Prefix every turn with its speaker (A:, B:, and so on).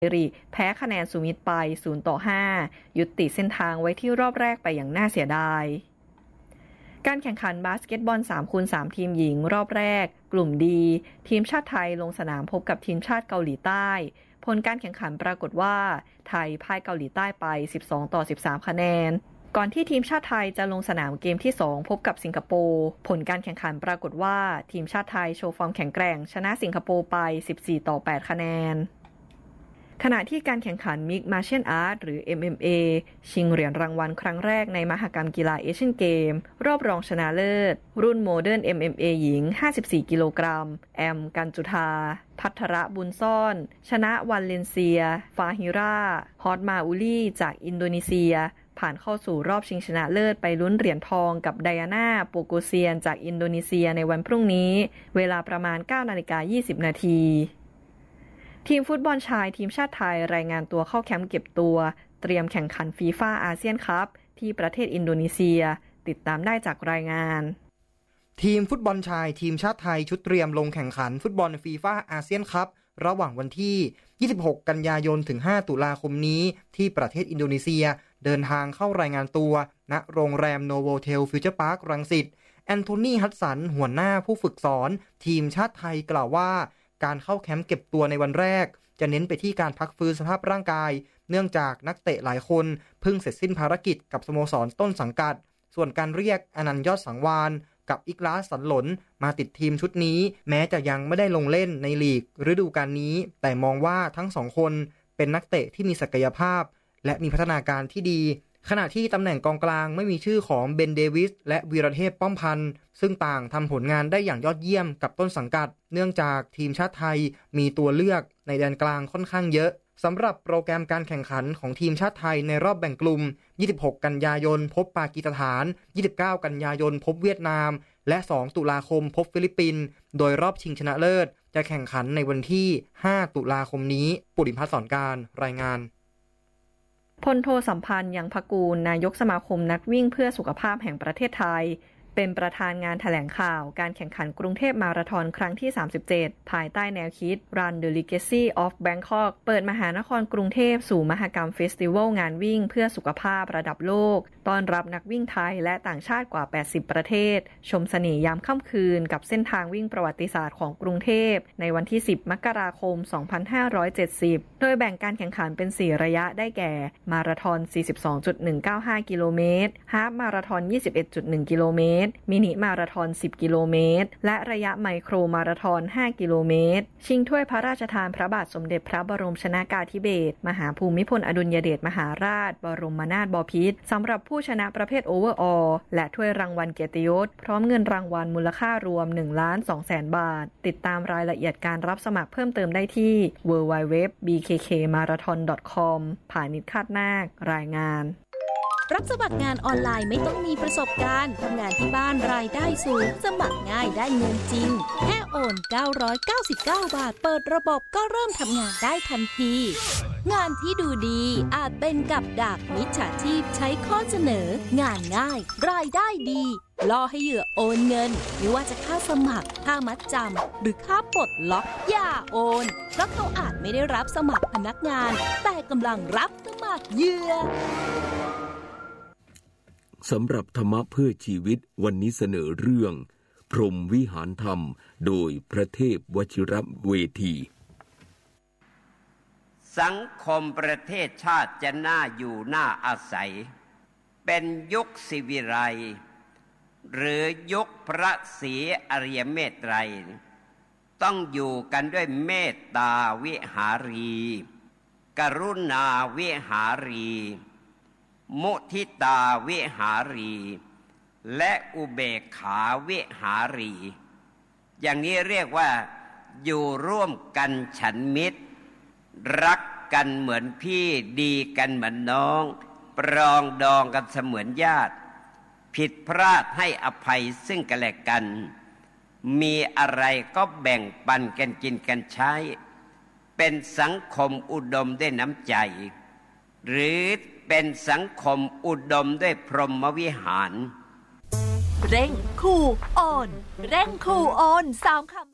A: ริแพ้คะแนนสุมิตรไป0-5ยุติเส้นทางไว้ที่รอบแรกไปอย่างน่าเสียดายการแข่งขันบาสเกตบอล 3x3 ทีมหญิงรอบแรกกลุ่มดีทีมชาติไทยลงสนามพบกับทีมชาติเกาหลีใต้ผลการแข่งขันปรากฏว่าไทยพ่ายเกาหลีใต้ไป12-13คะแนนก่อนที่ทีมชาติไทยจะลงสนามเกมที่2พบกับสิงคโปร์ผลการแข่งขันปรากฏว่าทีมชาติไทยโชว์ฟอร์มแข็งแกร่งชนะสิงคโปร์ไป14-8คะแนนขณะที่การแข่งขัน Mixed Martial Arts หรือ MMA ชิงเหรียญรางวัลครั้งแรกในมหกรรมกีฬาเอเชียนเกมรอบรองชนะเลิศรุ่นโมเดิร์น MMA หญิง54กิโลกรัมแอมกันจุธาภัทรบุญซ่อนชนะวันเลนเซียฟาฮิราฮอตมาอุลีจากอินโดนีเซียผ่านเข้าสู่รอบชิงชนะเลิศไปลุ้นเหรียญทองกับไดอาน่าโปโกเซียนจากอินโดนีเซียในวันพรุ่งนี้เวลาประมาณ 9:20 น.ทีมฟุตบอลชายทีมชาติไทยรายงานตัวเข้าแคมป์เก็บตัวเตรียมแข่งขันฟีฟ่าอาเซียนคัพที่ประเทศอินโดนีเซียติดตามได้จากรายงาน
B: ทีมฟุตบอลชายทีมชาติไทยชุดเตรียมลงแข่งขันฟุตบอลฟีฟ่าอาเซียนคัพระหว่างวันที่26กันยายนถึง5ตุลาคมนี้ที่ประเทศอินโดนีเซียเดินทางเข้ารายงานตัวณโรงแรมโนโวเทลฟิวเจอร์พาร์ครังสิตแอนโทนีฮัดสันหัวหน้าผู้ฝึกสอนทีมชาติไทยกล่าวว่าการเข้าแคมป์เก็บตัวในวันแรกจะเน้นไปที่การพักฟื้นสภาพร่างกายเนื่องจากนักเตะหลายคนเพิ่งเสร็จสิ้นภารกิจกับสโมสรต้นสังกัดส่วนการเรียกอนันต์ยอดสังวาลกับอิกลาสสันหลนมาติดทีมชุดนี้แม้จะยังไม่ได้ลงเล่นในลีกฤดูกาลนี้แต่มองว่าทั้งสองคนเป็นนักเตะที่มีศักยภาพและมีพัฒนาการที่ดีขณะที่ตำแหน่งกองกลางไม่มีชื่อของเบนเดวิสและวีรเทพป้อมพันธ์ซึ่งต่างทำผลงานได้อย่างยอดเยี่ยมกับต้นสังกัดเนื่องจากทีมชาติไทยมีตัวเลือกในแดนกลางค่อนข้างเยอะสำหรับโปรแกรมการแข่งขันของทีมชาติไทยในรอบแบ่งกลุ่ม26กันยายนพบปากีสถาน29กันยายนพบเวียดนามและ2ตุลาคมพบฟิลิปปินส์โดยรอบชิงชนะเลิศจะแข่งขันในวันที่5ตุลาคมนี้ปุริพัฒน์สอนการรายงาน
A: พลโทสัมพันธ์ยังพกูลนายกสมาคมนักวิ่งเพื่อสุขภาพแห่งประเทศไทยเป็นประธานงานแถลงข่าวการแข่งขันกรุงเทพมาราธอนครั้งที่37ภายใต้แนวคิด Run the Legacy of Bangkok เปิดมหานครกรุงเทพสู่มหกรรมเฟสติวัลงานวิ่งเพื่อสุขภาพระดับโลกต้อนรับนักวิ่งไทยและต่างชาติกว่า80ประเทศชมเสน่ห์ยามค่ำคืนกับเส้นทางวิ่งประวัติศาสตร์ของกรุงเทพในวันที่10มกราคม2570โดยแบ่งการแข่งขันเป็น4ระยะได้แก่มาราธอน 42.195 กิโลเมตรฮาล์ฟมาราธอน 21.1 กิโลเมตรมินิมาราธอน10กิโลเมตรและระยะไมโครมาราธอน5กิโลเมตรชิงถ้วยพระราชทานพระบาทสมเด็จพระบรมชนกาธิเบศรมหาภูมิพลอดุลยเดชมหาราชบรมนาถบพิตรสำหรับผู้ชนะประเภทโอเวอร์ออลและถ้วยรางวัลเกียรติยศพร้อมเงินรางวัลมูลค่ารวม 1,200,000 บาทติดตามรายละเอียดการรับสมัครเพิ่มเติมได้ที่ www.bkkmarathon.com ผานิช คาดนาค รายงาน
C: รับสมัครงานออนไลน์ไม่ต้องมีประสบการณ์ทำงานที่บ้านรายได้สูงสมัครง่ายได้เงินจริงแค่โอน999 บาทเปิดระบบก็เริ่มทำงานได้ทันทีงานที่ดูดีอาจเป็นกับดักมิจฉาชีพใช้ข้อเสนองานง่ายรายได้ดีล่อให้เหยื่อโอนเงินไม่ว่าจะค่าสมัครค่ามัดจำหรือค่าปลดล็อกอย่าโอนเพราะเขาอาจไม่ได้รับสมัครพนักงานแต่กำลังรับสมัครเหยื่อ
D: สำหรับธรรมะเพื่อชีวิตวันนี้เสนอเรื่องพรหมวิหารธรรมโดยพระเทพวชิรเวที
E: สังคมประเทศชาติจะน่าอยู่น่าอาศัยเป็นยุคศิวิไลย์หรือยุคพระศรีอริยเมตไตรต้องอยู่กันด้วยเมตตาวิหารีกรุณาวิหารีมุทิตาวิหารีและอุเบกขาวิหารีอย่างนี้เรียกว่าอยู่ร่วมกันฉันมิตรรักกันเหมือนพี่ดีกันเหมือนน้องปรองดองกันเสมือนญาติผิดพลาดให้อภัยซึ่งกันและกันมีอะไรก็แบ่งปันกันกินกันใช้เป็นสังคมอุดมด้วยน้ำใจหรือเป็นสังคมอุดมด้วยพรหมวิหาร
C: เร่งคูโอนเร่งคูโอน3 คำ